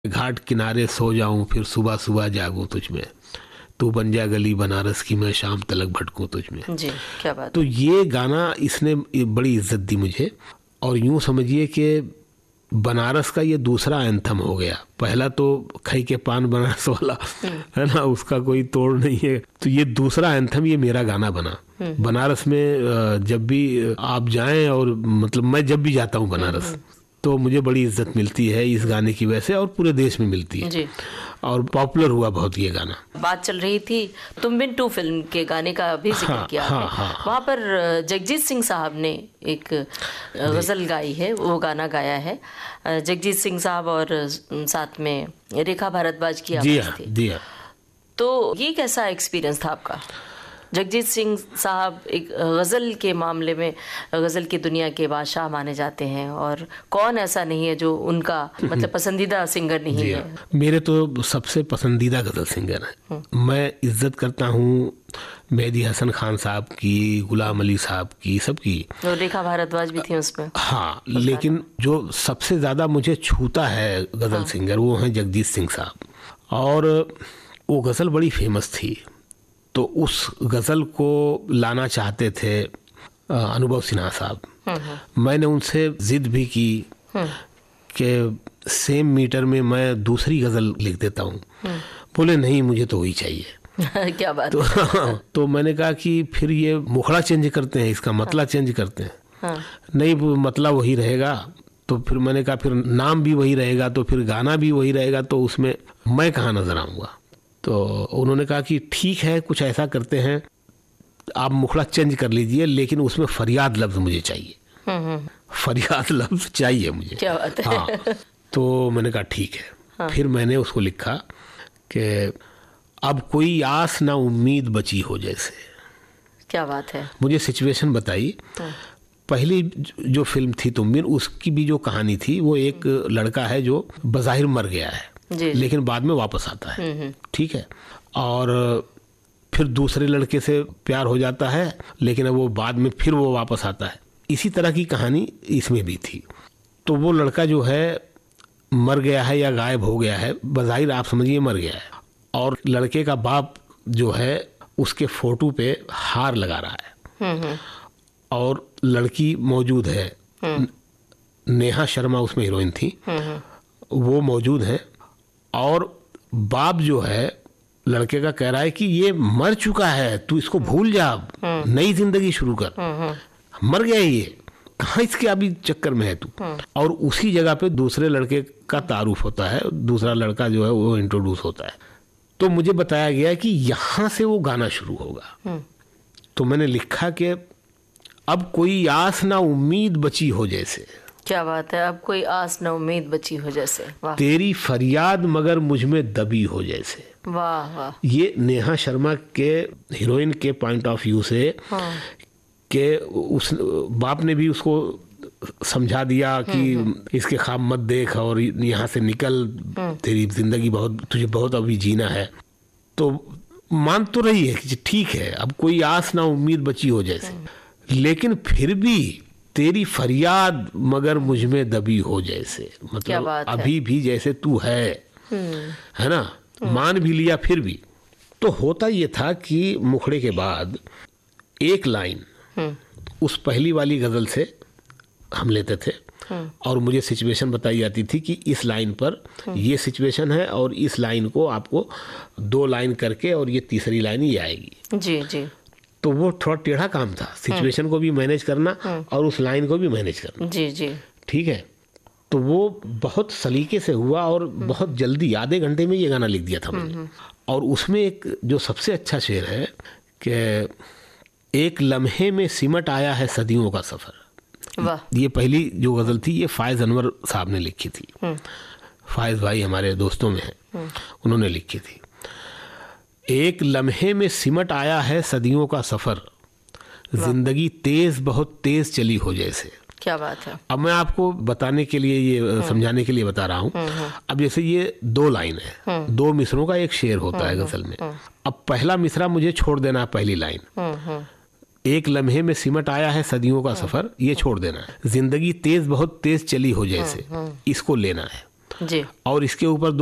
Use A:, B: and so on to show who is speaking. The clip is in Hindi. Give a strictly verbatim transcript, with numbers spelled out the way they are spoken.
A: घाट किनारे सो जाऊं फिर सुबह सुबह जागूं तुझ में, तू बन जा गली बनारस की मैं शाम तलक भटकूं तुझ में।
B: जी, क्या बात।
A: तो ये गाना इसने बड़ी इज्जत दी मुझे। और यूं समझिए कि बनारस का ये दूसरा एंथम हो गया। पहला तो खई के पान बनारस वाला है ना, उसका कोई तोड़ नहीं है। तो ये दूसरा एंथम ये मेरा गाना बना। बनारस में जब भी आप जाएं, और मतलब मैं जब भी जाता हूं बनारस तो मुझे बड़ी इज्जत मिलती है इस गाने की वजह से, और पूरे देश में मिलती है जी। और पॉपुलर हुआ बहुत ये गाना।
B: बात चल रही थी तुम बिन टू फिल्म के गाने का भी जिक्र
A: हाँ,
B: किया
A: हाँ,
B: है।
A: हाँ,
B: वहाँ पर जगजीत सिंह साहब ने एक गज़ल गाई है, वो गाना गाया है जगजीत सिंह साहब, और साथ में रेखा भारद्वाज की आवाज़ थी।
A: जी हाँ।
B: तो ये कैसा एक्सपीरियंस था आपका? जगजीत सिंह साहब एक गज़ल के मामले में गज़ल की दुनिया के बादशाह माने जाते हैं, और कौन ऐसा नहीं है जो उनका मतलब पसंदीदा सिंगर नहीं है।
A: मेरे तो सबसे पसंदीदा गज़ल सिंगर हैं। मैं इज्जत करता हूँ मेहदी हसन खान साहब की, गुलाम अली साहब की, सबकी।
B: और रेखा भारद्वाज भी थी उसमें।
A: हाँ, लेकिन जो सबसे ज़्यादा मुझे छूता है गज़ल हाँ। सिंगर, वो हैं जगजीत सिंह साहब। और वो गज़ल बड़ी फेमस थी, तो उस गज़ल को लाना चाहते थे अनुभव सिन्हा साहब। मैंने उनसे ज़िद भी की कि सेम मीटर में मैं दूसरी गज़ल लिख देता हूँ। बोले नहीं, मुझे तो वही चाहिए।
B: क्या बात
A: तो, तो मैंने कहा कि फिर ये मुखड़ा चेंज करते हैं, इसका मतला चेंज करते हैं। हाँ। नहीं, मतला वही रहेगा। तो फिर मैंने कहा फिर नाम भी वही रहेगा, तो फिर गाना भी वही रहेगा, तो उसमें मैं कहाँ नजर आऊँगा। तो उन्होंने कहा कि ठीक है, कुछ ऐसा करते हैं, आप मुखड़ा चेंज कर लीजिए, लेकिन उसमें फरियाद लफ्ज मुझे चाहिए। फरियाद लफ्ज चाहिए मुझे।
B: क्या बात है।
A: हाँ। तो मैंने कहा ठीक है। हाँ। फिर मैंने उसको लिखा कि अब कोई आस ना उम्मीद बची हो जैसे।
B: क्या बात है।
A: मुझे सिचुएशन बताई। हाँ। पहली जो फिल्म थी तुम बिन, उसकी भी जो कहानी थी, वो एक लड़का है जो बज़ाहिर मर गया है, जी, लेकिन बाद में वापस आता है। ठीक है। और फिर दूसरे लड़के से प्यार हो जाता है, लेकिन अब वो बाद में फिर वो वापस आता है। इसी तरह की कहानी इसमें भी थी। तो वो लड़का जो है मर गया है या गायब हो गया है, बज़ाहिर आप समझिए मर गया है, और लड़के का बाप जो है उसके फोटो पे हार लगा रहा है, और लड़की मौजूद है, नेहा शर्मा उसमें हीरोइन थी, वो मौजूद है। और बाप जो है लड़के का कह रहा है कि ये मर चुका है, तू इसको भूल जा, नई जिंदगी शुरू कर, मर गया ये, कहाँ इसके अभी चक्कर में है तू। और उसी जगह पे दूसरे लड़के का तारुफ होता है, दूसरा लड़का जो है वो इंट्रोड्यूस होता है। तो मुझे बताया गया कि यहाँ से वो गाना शुरू होगा। तो मैंने लिखा कि अब कोई आस ना उम्मीद बची हो जैसे।
B: क्या बात है। अब कोई आस न उम्मीद बची हो जैसे। वाह।
A: तेरी फरियाद मगर मुझ में दबी हो जैसे।
B: वाह वाह। ये
A: नेहा शर्मा के हीरोइन के पॉइंट ऑफ व्यू से, हाँ। कि उस बाप ने भी उसको समझा दिया कि इसके ख्वाब मत देख और यहाँ से निकल, तेरी जिंदगी बहुत, तुझे बहुत अभी जीना है। तो मान तो रही है कि ठीक है, अब कोई आस ना उम्मीद बची हो जैसे, लेकिन फिर भी तेरी फरियाद मगर मुझ में दबी हो जैसे। मतलब अभी भी जैसे तू है, है ना, मान भी लिया फिर भी। तो होता ये था कि मुखड़े के बाद एक लाइन उस पहली वाली गजल से हम लेते थे, और मुझे सिचुएशन बताई जाती थी कि इस लाइन पर ये सिचुएशन है, और इस लाइन को आपको दो लाइन करके और ये तीसरी लाइन ही आएगी।
B: जी जी।
A: तो वो थोड़ा टेढ़ा काम था, सिचुएशन को भी मैनेज करना और उस लाइन को भी मैनेज करना।
B: जी जी। ठीक
A: है। तो वो बहुत सलीके से हुआ, और बहुत जल्दी, आधे घंटे में ये गाना लिख दिया था मैंने। और उसमें एक जो सबसे अच्छा शेर है कि एक लम्हे में सिमट आया है सदियों का सफ़र। वाह। ये पहली जो गज़ल थी ये फ़ायज़ अनवर साहब ने लिखी थी। फ़ायज़ भाई हमारे दोस्तों में हैं, उन्होंने लिखी थी। एक लम्हे में सिमट आया है सदियों का सफ़र, जिंदगी तेज बहुत तेज चली हो जैसे।
B: क्या बात है।
A: अब मैं आपको बताने के लिए, ये समझाने के लिए बता रहा हूँ। अब जैसे ये दो लाइन है, दो मिसरों का एक शेर होता है गजल में। अब पहला मिसरा मुझे छोड़ देना है, पहली लाइन, एक लम्हे में सिमट आया है सदियों का सफ़र, ये छोड़ देना है। जिंदगी तेज बहुत तेज चली हो जैसे, इसको लेना है।
B: जी।
A: और इसके ऊपर